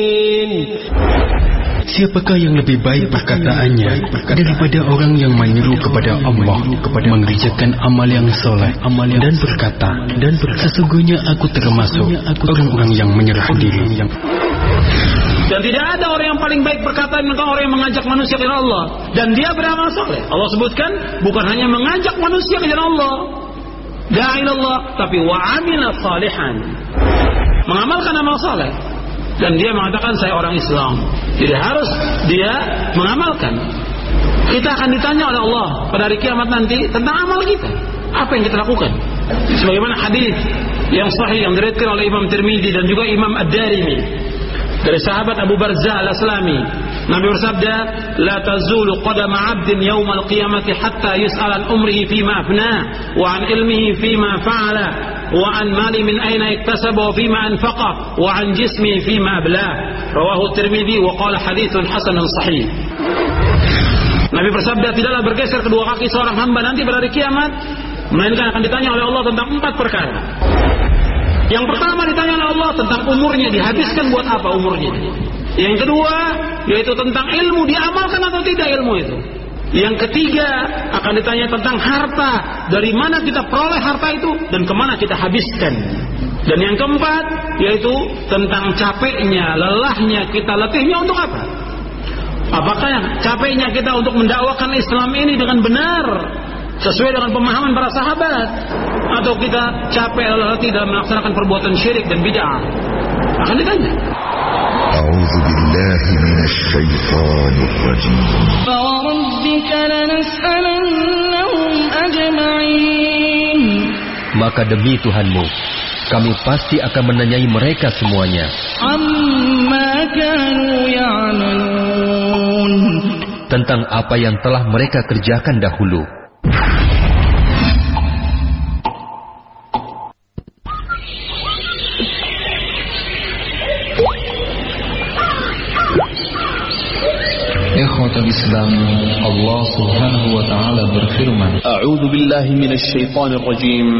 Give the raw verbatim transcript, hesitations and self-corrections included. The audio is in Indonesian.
Siapakah yang lebih baik perkataannya daripada orang yang menyeru kepada Allah, mengerjakan amal yang soleh dan berkata, dan sesungguhnya aku termasuk orang-orang yang menyerah diri. Dan tidak ada orang yang paling baik perkataan tentang orang yang mengajak manusia ke jalan Allah dan dia beramal soleh. Allah sebutkan bukan hanya mengajak manusia ke jalan Allah, da'ilallah, tapi wa'amila salihan, mengamalkan amal soleh. Dan dia mengatakan saya orang Islam. Jadi harus dia mengamalkan. Kita akan ditanya oleh Allah pada hari kiamat nanti tentang amal kita. Apa yang kita lakukan? Sebagaimana hadis yang sahih yang diriwayatkan oleh Imam Tirmidzi dan juga Imam Ad-Darimi dari sahabat Abu Barzah Al-Aslami, Nabi bersabda, "La tazulu qadama 'abdin yaumal qiyamati hatta yus'ala an umrihi fima afna wa an ilmihi fima fa'ala wa an mali min aina iktasaba wa fima anfaqa wa an jismihi fima abla." Rawahu Tirmidzi wa qala haditsun hasanun sahih. Nabi bersabda, tidaklah bergeser kedua kaki seorang hamba nanti pada hari kiamat melainkan akan ditanya oleh Allah tentang empat perkara. Yang pertama ditanya oleh Allah tentang umurnya, dihabiskan buat apa umurnya. Yang kedua yaitu tentang ilmu, diamalkan atau tidak ilmu itu. Yang ketiga akan ditanya tentang harta, dari mana kita peroleh harta itu dan kemana kita habiskan. Dan yang keempat yaitu tentang capeknya, lelahnya kita, letihnya untuk apa? Apakah capeknya kita untuk mendakwakan Islam ini dengan benar sesuai dengan pemahaman para sahabat, atau kita capek lelah dalam melaksanakan perbuatan syirik dan bid'ah? Akan ditanya. A'udzu billahi minasy syaithanir rajim. Fa rabbika lanas'alannahum ajma'in. Maka demi Tuhanmu, kami pasti akan menanyai mereka semuanya. Amma kanu ya'malun. Tentang apa yang telah mereka kerjakan dahulu. Ikhwatul Islam, Allah Subhanahu wa taala berfirman, A'udzu billahi minasy syaithanir rajim.